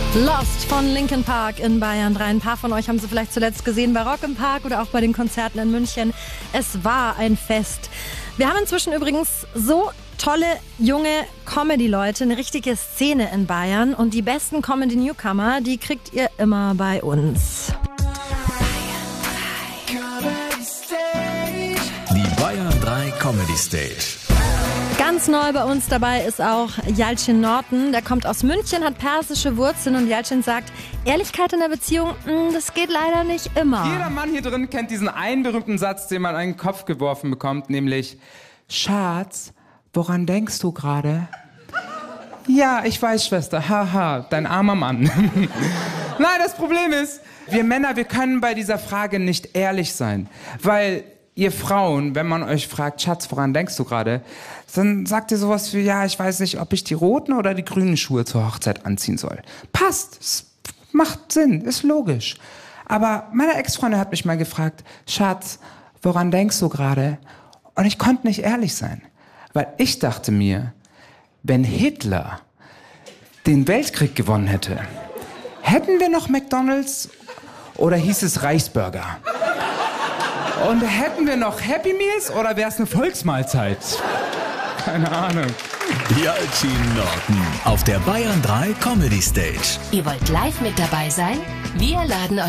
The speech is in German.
Lost von Linkin Park in Bayern 3. Ein paar von euch haben sie vielleicht zuletzt gesehen bei Rock im Park oder auch bei den Konzerten in München. Es war ein Fest. Wir haben inzwischen übrigens so tolle, junge Comedy-Leute, eine richtige Szene in Bayern. Und die besten Comedy-Newcomer, die kriegt ihr immer bei uns. Die Bayern 3 Comedy Stage. Ganz neu bei uns dabei ist auch Yalcin Norton. Der kommt aus München, hat persische Wurzeln und Yalcin sagt, Ehrlichkeit in der Beziehung, das geht leider nicht immer. Jeder Mann hier drin kennt diesen einen berühmten Satz, den man an den Kopf geworfen bekommt, nämlich Schatz, woran denkst du gerade? Ja, ich weiß, Schwester, haha, dein armer Mann. Nein, das Problem ist, wir Männer, wir können bei dieser Frage nicht ehrlich sein, weil ihr Frauen, wenn man euch fragt, Schatz, woran denkst du gerade, dann sagt ihr sowas wie, ja, ich weiß nicht, ob ich die roten oder die grünen Schuhe zur Hochzeit anziehen soll. Passt, es macht Sinn, ist logisch. Aber meine Ex-Freundin hat mich mal gefragt, Schatz, woran denkst du gerade? Und ich konnte nicht ehrlich sein, weil ich dachte mir, wenn Hitler den Weltkrieg gewonnen hätte, hätten wir noch McDonald's oder hieß es Reichsburger? Und hätten wir noch Happy Meals oder wäre es eine Volksmahlzeit? Keine Ahnung. Yalcin Norton auf der Bayern 3 Comedy Stage. Ihr wollt live mit dabei sein? Wir laden euch